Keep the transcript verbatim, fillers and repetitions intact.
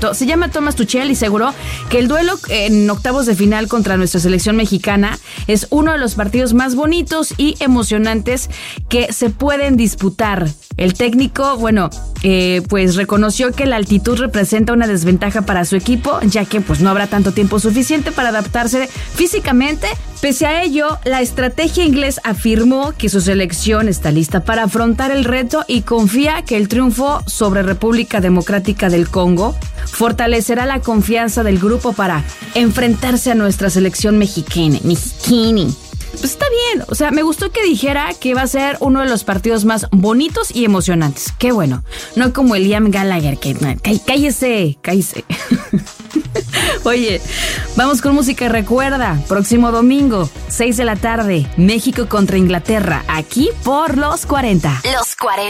Se llama Thomas Tuchel y aseguró que el duelo en octavos de final contra nuestra selección mexicana es uno de los partidos más bonitos y emocionantes que se pueden disputar. El técnico, bueno, eh, pues reconoció que la altitud representa una desventaja para su equipo, ya que pues no habrá tanto tiempo suficiente para adaptarse físicamente. Pese a ello, la estrategia inglés afirmó que su selección está lista para afrontar el reto y confía que el triunfo sobre República Democrática del Congo fortalecerá la confianza del grupo para enfrentarse a nuestra selección mexicana. Mexicana. Pues está bien, o sea, me gustó que dijera que va a ser uno de los partidos más bonitos y emocionantes. Qué bueno, no como el Liam Gallagher, que cállese, cállese. Oye, vamos con música. Recuerda, próximo domingo, seis de la tarde, México contra Inglaterra, aquí por Los cuarenta. Los cuarenta.